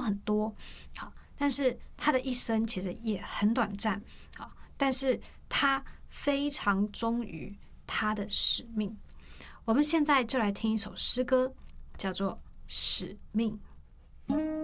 有很多，好，但是他的一生其实也很短暂，好，但是他非常忠于他的使命。我们现在就来听一首诗歌，叫做《使命》。